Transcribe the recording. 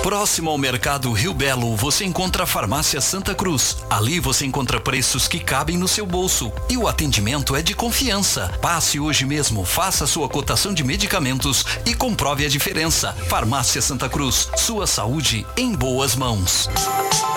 Próximo ao Mercado Rio Belo, você encontra a Farmácia Santa Cruz. Ali você encontra preços que cabem no seu bolso. E o atendimento é de confiança. Passe hoje mesmo, faça sua cotação de medicamentos e comprove a diferença. Farmácia Santa Cruz, sua saúde em boas mãos.